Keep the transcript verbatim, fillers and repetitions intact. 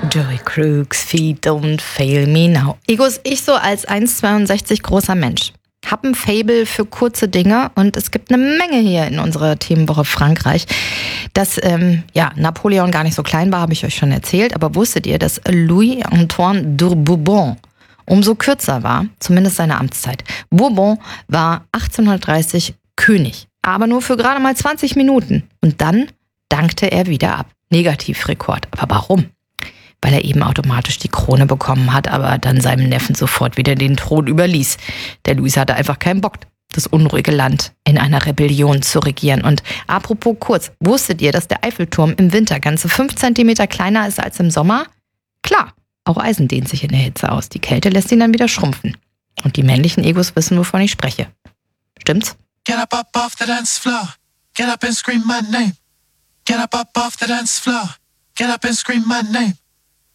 Joey Crooks, Feet Don't Fail Me Now. Egos, ich so als eins Komma zweiundsechzig großer Mensch hab ein Faible für kurze Dinge und es gibt eine Menge hier in unserer Themenwoche Frankreich. Dass ähm, ja, Napoleon gar nicht so klein war, habe ich euch schon erzählt, aber wusstet ihr, dass Louis-Antoine de Bourbon umso kürzer war, zumindest seine Amtszeit. Bourbon war achtzehnhundertdreißig König, aber nur für gerade mal zwanzig Minuten und dann dankte er wieder ab. Negativrekord. Aber warum? Weil er eben automatisch die Krone bekommen hat, aber dann seinem Neffen sofort wieder den Thron überließ. Der Louis hatte einfach keinen Bock, das unruhige Land in einer Rebellion zu regieren. Und apropos kurz, wusstet ihr, dass der Eiffelturm im Winter ganze fünf Zentimeter kleiner ist als im Sommer? Klar, auch Eisen dehnt sich in der Hitze aus. Die Kälte lässt ihn dann wieder schrumpfen. Und die männlichen Egos wissen, wovon ich spreche. Stimmt's? Get up, up off the dance floor. Get up and scream my name. Get up, up off the dance floor. Get up and scream my name.